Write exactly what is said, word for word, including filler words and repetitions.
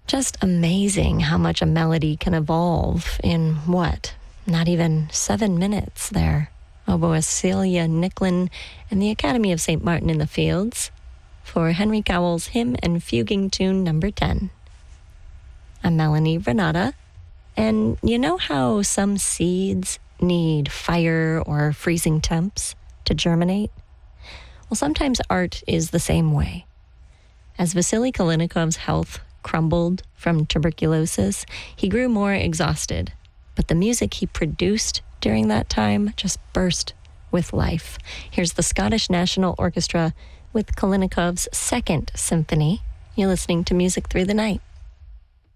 Just amazing how much a melody can evolve in what? Not even seven minutes there. Oboist Celia Nicklin and the Academy of Saint Martin in the Fields for Henry Cowell's Hymn and Fuguing Tune number ten. I'm Melanie Renata, and you know how some seeds need fire or freezing temps to germinate? Well, sometimes art is the same way. As Vasily Kalinikov's health crumbled from tuberculosis, he grew more exhausted, but the music he produced during that time just burst with life. Here's the Scottish National Orchestra with Kalinikov's Second Symphony. You're listening to Music Through the Night.